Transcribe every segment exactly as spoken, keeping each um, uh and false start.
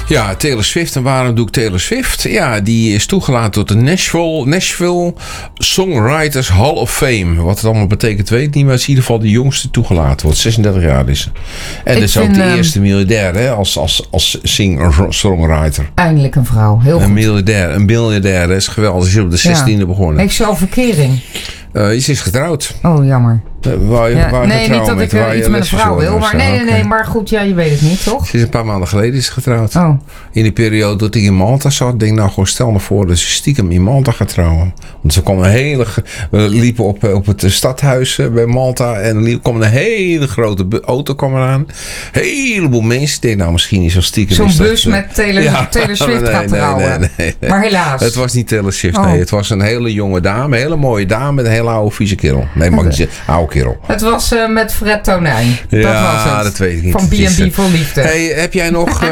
Ja, Taylor Swift. En waarom doe ik Taylor Swift? Ja, die is toegelaten tot de Nashville, Nashville Songwriters Hall of Fame. Wat het allemaal betekent, weet ik niet. Maar het is in ieder geval de jongste toegelaten wordt. zesendertig jaar is ze. En dus ook de um, eerste miljardair hè, als, als, als singer-songwriter. Eindelijk een vrouw. Heel een goed. Miljardair. Een miljardair. Dat is geweldig. Ze is op de zestiende ja. begonnen. Heeft ze al verkering? Uh, ze is getrouwd. Oh, jammer. Uh, waar je, ja, waar nee, niet dat ik uh, iets met een vrouw wil. Maar nee, nee, nee, maar goed, ja, je weet het niet, toch? Ze is een paar maanden geleden is getrouwd. Oh. In die periode dat ik in Malta zat, denk ik nou gewoon stel me voor dat ze stiekem in Malta gaat trouwen. Want ze kwam een hele, we liepen op, op het stadhuis bij Malta en er kwam een hele grote auto kwam eraan. Een heleboel mensen. Ik denk nou misschien is zo stiekem. Zo'n bus dat, met Taylor, ja, Taylor Swift nee, gaat nee, trouwen. Nee, nee, nee. Maar helaas. Het was niet Taylor Swift, oh. nee. Het was een hele jonge dame, een hele mooie dame met een hele oude vieze kerel. Nee, mag niet zeggen, oude kerel. Het was uh, met Fred Tonijn. Dat ja, was het. Dat weet ik niet. Van B en B voor Liefde. Hey, heb jij nog uh,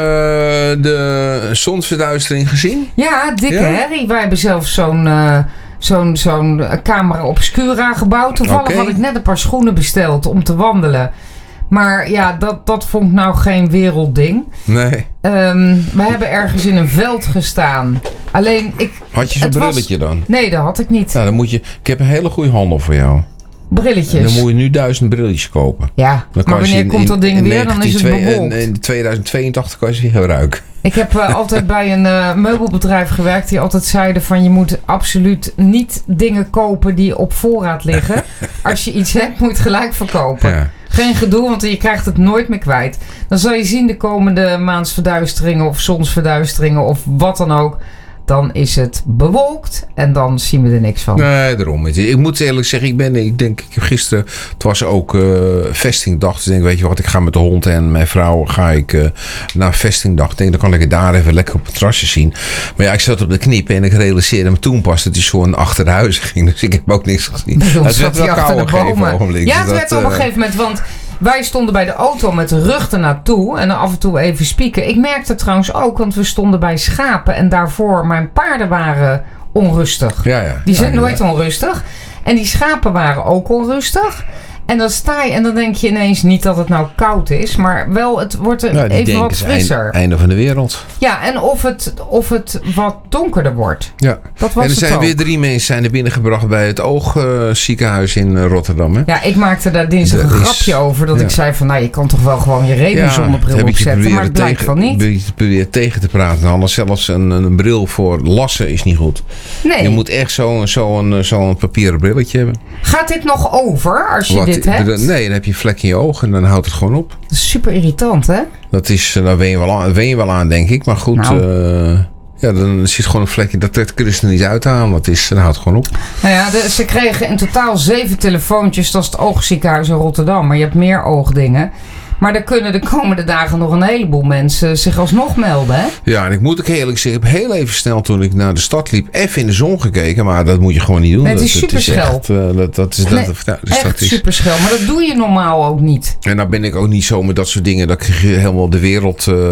de zonsverduistering gezien? Ja, dikke ja? herrie. Wij hebben zelfs zo'n, uh, zo'n, zo'n camera obscura gebouwd. Toevallig okay. had ik net een paar schoenen besteld om te wandelen. Maar ja, dat, dat vond ik nou geen wereldding. Nee. Um, we hebben ergens in een veld gestaan. Alleen ik... Had je zo'n brilletje was, dan? Nee, dat had ik niet. Nou, dan moet je... Ik heb een hele goede handel voor jou. Brilletjes. En dan moet je nu duizend brilletjes kopen. Ja, maar wanneer in, komt dat ding in, weer, dan is het bewolkt. En in tweeduizend tweeëntachtig kan je ze gebruiken. Ik heb uh, altijd bij een uh, meubelbedrijf gewerkt die altijd zeiden van je moet absoluut niet dingen kopen die op voorraad liggen. Als je iets hebt, moet je het gelijk verkopen. Ja. Geen gedoe, want je krijgt het nooit meer kwijt. Dan zal je zien de komende maansverduisteringen of zonsverduisteringen of wat dan ook. Dan is het bewolkt en dan zien we er niks van. Nee, daarom. Ik moet eerlijk zeggen, ik ben, ik denk, ik heb gisteren, het was ook uh, vestingdag. Dus ik denk, weet je wat, ik ga met de hond en mijn vrouw ga ik uh, naar vestingdag. Ik denk, dan kan ik het daar even lekker op het terrasje zien. Maar ja, ik zat op de knip en ik realiseerde me toen pas dat hij zo'n achter de huizen ging. Dus ik heb ook niks gezien. Het werd wel koud op een gegeven ogenblik. Ja, het dus werd dat, op een gegeven moment, want wij stonden bij de auto met de rug ernaartoe en dan af en toe even spieken. Ik merkte trouwens ook, want we stonden bij schapen en daarvoor mijn paarden waren onrustig. Ja, ja. Die zijn ja, nooit ja. onrustig. En die schapen waren ook onrustig. En dan sta je en dan denk je ineens niet dat het nou koud is, maar wel het wordt er ja, even wat frisser. Einde, einde van de wereld. Ja, en of het, of het wat donkerder wordt. Ja. Dat was en er zijn ook. weer drie mensen zijn er binnengebracht bij het Oogziekenhuis uh, in uh, Rotterdam. Hè? Ja, ik maakte daar dinsdag een is, grapje over. Dat ja. ik zei van, nou, je kan toch wel gewoon je regenzonnebril ja, opzetten. Maar het blijkt van niet. Heb je probeert tegen te praten. Anders zelfs een, een bril voor lassen is niet goed. Nee. Je moet echt zo'n zo een, zo een papieren brilletje hebben. Gaat dit nog over als je Wat, dit hebt? Nee, dan heb je een vlek in je oog en dan houdt het gewoon op. Dat is super irritant, hè? Dat is, daar wen je wel aan, wen je wel aan denk ik. Maar goed, nou. uh, ja, dan zit gewoon een vlekje. Dat trekt er niet uit te halen. Dat is, dan houdt het gewoon op. Nou ja, de, ze kregen in totaal zeven telefoontjes. Dat is het Oogziekenhuis in Rotterdam. Maar je hebt meer oogdingen. Maar er kunnen de komende dagen nog een heleboel mensen zich alsnog melden, hè? Ja, en ik moet ook eerlijk zeggen, ik heb heel even snel toen ik naar de stad liep, even in de zon gekeken. Maar dat moet je gewoon niet doen. Nee, het is super schel. Uh, dat, dat is, dat, nee, dat, dus echt dat is super schel. Maar dat doe je normaal ook niet. En nou ben ik ook niet zo met dat soort dingen. Dat ik helemaal de wereld, uh,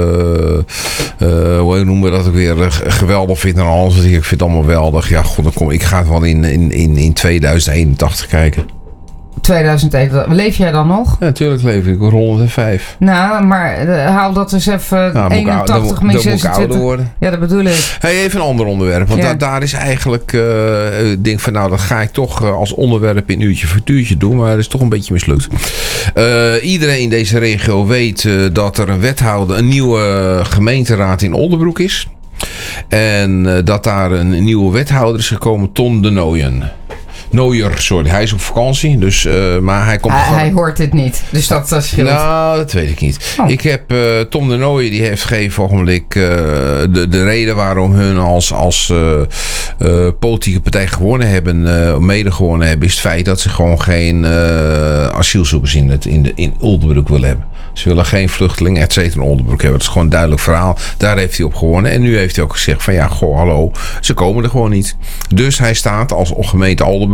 uh, hoe noemen we dat ook weer, uh, geweldig vind. En alles. Ik vind het allemaal geweldig. Ja, god, dan kom ik ga het wel in, in, in, in tweeduizend eenentachtig kijken. tweeduizend één, leef jij dan nog? Ja, natuurlijk leef ik. Ik word honderdvijf. Nou, maar uh, haal dat eens even nou, eenentachtig min zesentwintig. Dan moet ik ouder worden. Ja, dat bedoel ik. Hey, even een ander onderwerp. Want ja. da- daar is eigenlijk... Uh, ik denk van nou, dat ga ik toch uh, als onderwerp in uurtje voor uurtje doen. Maar dat is toch een beetje mislukt. Uh, iedereen in deze regio weet uh, dat er een wethouder, een nieuwe gemeenteraad in Oldenbroek is. En uh, dat daar een nieuwe wethouder is gekomen, Ton de Nooyen. Nooier, sorry. Hij is op vakantie, dus, uh, maar hij komt... Hij, gewoon... hij hoort dit niet, dus dat, dat scheelt. Nou, dat weet ik niet. Oh. Ik heb uh, Tom de Nooijen, die heeft gegeven ogenblik uh, de, de reden waarom hun als, als uh, uh, politieke partij gewonnen hebben, uh, mede gewonnen hebben, is het feit dat ze gewoon geen uh, asielzoekers in, het, in, de, in Oldenbroek willen hebben. Ze willen geen vluchtelingen, et cetera, in Oldenbroek hebben. Dat is gewoon een duidelijk verhaal. Daar heeft hij op gewonnen. En nu heeft hij ook gezegd van ja, goh, hallo. Ze komen er gewoon niet. Dus hij staat als gemeente Oldenbroek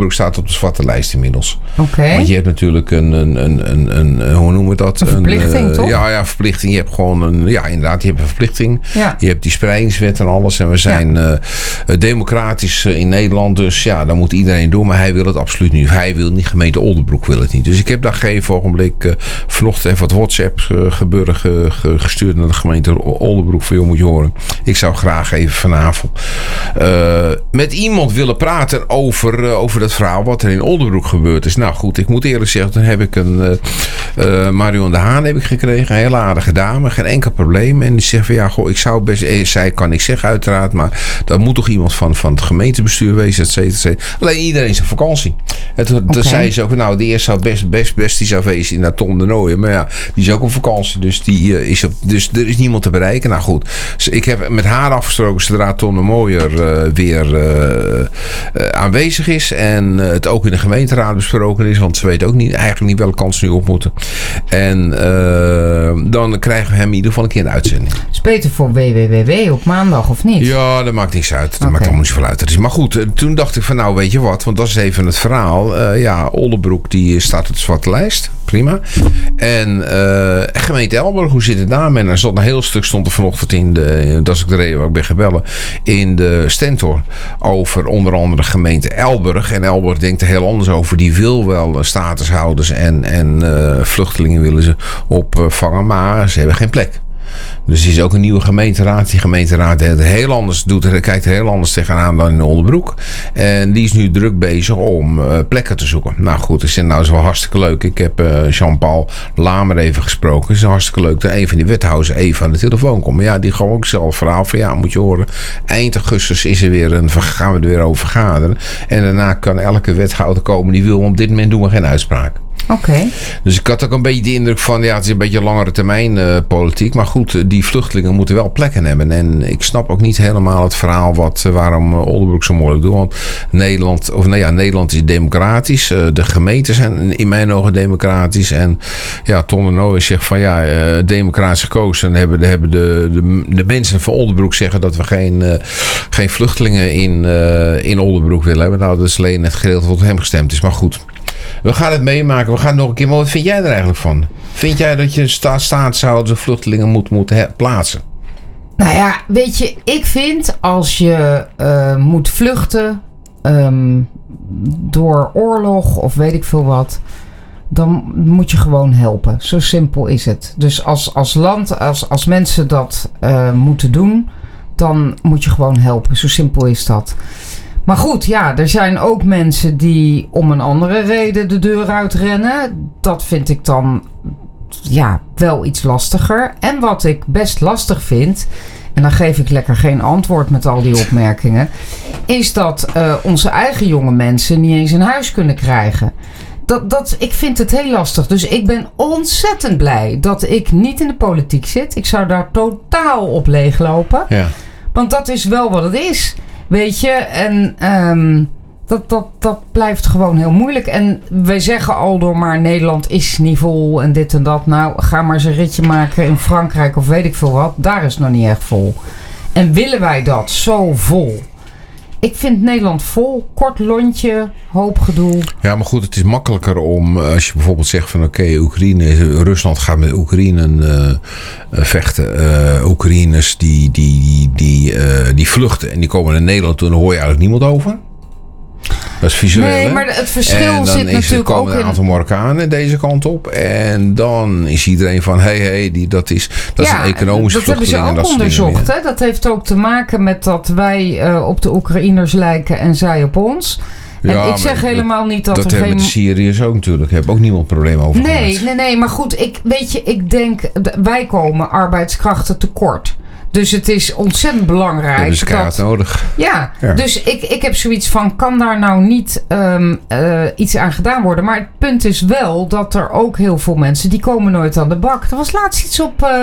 Oldenbroek staat op de zwarte lijst inmiddels. Oké. Okay. Want je hebt natuurlijk een, een, een, een, een hoe noemen we dat? Een verplichting, een, uh, toch? Ja, ja, verplichting. Je hebt gewoon een, ja, inderdaad, je hebt een verplichting. Ja. Je hebt die spreidingswet en alles. En we zijn ja. uh, democratisch in Nederland, dus ja, daar moet iedereen doen. Maar hij wil het absoluut niet. Hij wil niet, gemeente Oldenbroek wil het niet. Dus ik heb daar geen ogenblik uh, vanochtend even wat WhatsApp uh, gebeuren ge, ge, gestuurd naar de gemeente Oldenbroek. Van, joh, moet je horen. Ik zou graag even vanavond uh, met iemand willen praten over, uh, over dat verhaal wat er in Oldenbroek gebeurd is. Nou goed, ik moet eerlijk zeggen, dan heb ik een uh, uh, Marion de Haan heb ik gekregen. Een hele aardige dame, geen enkel probleem. En die zegt van ja, goh, ik zou best, eh, zij kan ik zeggen uiteraard, maar dat moet toch iemand van, van het gemeentebestuur wezen, et cetera, et cetera. Alleen iedereen is op vakantie. En toen okay. zei ze ook, nou, de eerste zou best, best, best die zou wezen naar Tom de Nooijen. Maar ja, die is ook op vakantie, dus, die, uh, is op, dus er is niemand te bereiken. Nou goed, dus ik heb met haar afgesproken, zodra Tom de Mooijer uh, weer uh, uh, aanwezig is en uh, het ook in de gemeenteraad besproken is, want ze weet ook niet, eigenlijk niet welke kans ze nu op moeten. En uh, dan krijgen we hem in ieder geval een keer een uitzending. Is beter voor W W W W op maandag of niet? Ja, dat maakt niks uit. Dat okay. maakt allemaal niet zoveel uit. Maar goed, toen dacht ik van nou, weet je wat, want dat is even het verhaal. Uh, ja, Oldenbroek die staat op de zwarte lijst. Prima. En uh, gemeente Elburg, hoe zit het daar? En er stond een heel stuk, stond er vanochtend in de, dat is ook de reden waar ik ben gebellen, in de Stentor over onder andere gemeente Elburg. En Elburg denkt er heel anders over. Die wil wel statushouders en, en uh, vluchtelingen willen ze opvangen, maar ze hebben geen plek. Dus er is ook een nieuwe gemeenteraad. Die gemeenteraad het heel anders doet, kijkt er heel anders tegenaan dan in Oldenbroek. En die is nu druk bezig om uh, plekken te zoeken. Nou goed, ik zeg, nou, dat is wel hartstikke leuk. Ik heb uh, Jean-Paul Lamer even gesproken. Het is hartstikke leuk dat een van die wethouders even aan de telefoon komt. Maar ja, die gewoon ook zelf verhaal van ja, moet je horen. Eind augustus is er weer een, gaan we er weer over vergaderen. En daarna kan elke wethouder komen die wil. Op dit moment doen we geen uitspraak. Oké. Okay. Dus ik had ook een beetje de indruk van, ja, het is een beetje langere termijn uh, politiek. Maar goed, die vluchtelingen moeten wel plekken hebben. En ik snap ook niet helemaal het verhaal wat, waarom Oldenbroek zo moeilijk doet. Want Nederland, of nou ja, Nederland is democratisch. Uh, de gemeenten zijn in mijn ogen democratisch. En ja, Ton de Nooijen zegt van ja, uh, democratisch gekozen. En hebben, hebben de, de, de mensen van Oldenbroek zeggen dat we geen, uh, geen vluchtelingen in, uh, in Oldenbroek willen hebben. Nou, dat is alleen het gedeelte wat hem gestemd is. Maar goed. We gaan het meemaken. We gaan het nog een keer. Maar wat vind jij er eigenlijk van? Vind jij dat je sta- staatshouders vluchtelingen moet, moet he- plaatsen? Nou ja, weet je, ik vind als je uh, moet vluchten um, door oorlog of weet ik veel wat, dan moet je gewoon helpen. Zo simpel is het. Dus als, als land, als, als mensen dat uh, moeten doen, dan moet je gewoon helpen. Zo simpel is dat. Maar goed, ja, er zijn ook mensen die om een andere reden de deur uitrennen. Dat vind ik dan ja, wel iets lastiger. En wat ik best lastig vind, en dan geef ik lekker geen antwoord met al die opmerkingen, is dat uh, onze eigen jonge mensen niet eens een huis kunnen krijgen. Dat, dat, ik vind het heel lastig. Dus ik ben ontzettend blij dat ik niet in de politiek zit. Ik zou daar totaal op leeglopen. Ja. Want dat is wel wat het is. Weet je, en um, dat, dat, dat blijft gewoon heel moeilijk. En wij zeggen al door maar Nederland is niet vol en dit en dat. Nou, ga maar eens een ritje maken in Frankrijk of weet ik veel wat. Daar is het nog niet echt vol. En willen wij dat zo vol? Ik vind Nederland vol, kort lontje, hoop gedoe. Ja, maar goed, het is makkelijker om, als je bijvoorbeeld zegt van oké, okay, Oekraïne, Rusland gaat met Oekraïne uh, vechten. Uh, Oekraïners die, die, die, die, uh, die vluchten en die komen naar Nederland toe en daar hoor je eigenlijk niemand over. Dat is visueel. Nee, hè? maar het verschil en dan zit is natuurlijk er komen ook in... een aantal Marokkanen deze kant op. En dan is iedereen van, hé, hey, hey, die, dat is, dat ja, is een economische vluchteling. Dat hebben ze ook onderzocht. Hè? Dat heeft ook te maken met dat wij uh, op de Oekraïners lijken en zij op ons. En ja, ik zeg helemaal niet dat, dat er geen... Dat hebben de Syriërs ook natuurlijk. Daar heb ook niemand probleem over nee, gehad. Nee, nee, maar goed. Ik, weet je, ik denk, wij komen arbeidskrachten tekort. Dus het is ontzettend belangrijk. Dat is kaart nodig. Ja, ja, dus ik, ik heb zoiets van, kan daar nou niet um, uh, iets aan gedaan worden? Maar het punt is wel dat er ook heel veel mensen, die komen nooit aan de bak. Er was laatst iets op, uh,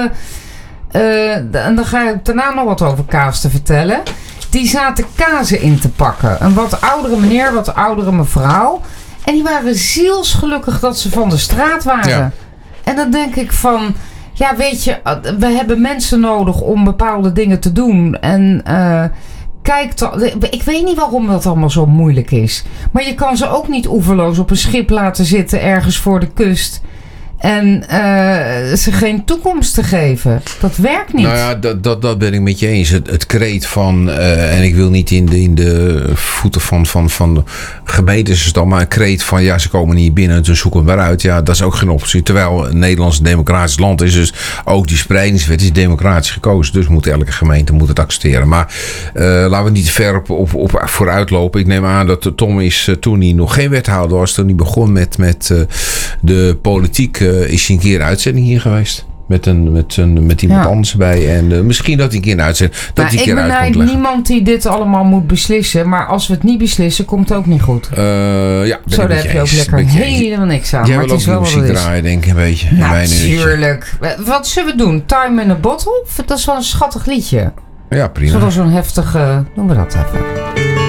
uh, en dan ga ik daarna nog wat over kaas te vertellen. Die zaten kazen in te pakken. Een wat oudere meneer, wat oudere mevrouw. En die waren zielsgelukkig dat ze van de straat waren. Ja. En dan denk ik van... Ja, weet je, we hebben mensen nodig om bepaalde dingen te doen. En uh, kijk, ik weet niet waarom dat allemaal zo moeilijk is. Maar je kan ze ook niet oeverloos op een schip laten zitten ergens voor de kust. En uh, ze geen toekomst te geven. Dat werkt niet. Nou ja, dat, dat, dat ben ik met je eens. Het, het kreet van... Uh, en ik wil niet in de, in de voeten van, van, van de gemeentes dan, maar een kreet van... ja, ze komen niet binnen en ze zoeken hem eruit. Ja, dat is ook geen optie. Terwijl Nederland een democratisch land is. Dus ook die spreidingswet is democratisch gekozen. Dus moet elke gemeente moet het accepteren. Maar uh, laten we niet te ver op, op, op vooruit lopen. Ik neem aan dat Tom is uh, toen hij nog geen wethouder was. Toen hij begon met, met uh, de politiek... Uh, is hij een keer een uitzending hier geweest. Met, een, met, een, met iemand ja. anders erbij. En uh, misschien dat hij een keer een uitzending... Dat nou, hij een keer uit komt leggen. Ik benijd niemand die dit allemaal moet beslissen. Maar als we het niet beslissen, komt het ook niet goed. Uh, ja, Zo, daar heb je ook lekker helemaal niks aan. Jij maar wil het is wel muziek draaien, denk ik, een beetje. Natuurlijk. Wat zullen we doen? Time in a Bottle? Dat is wel een schattig liedje. Ja, prima. Zoals zo'n heftige... Noemen we dat even.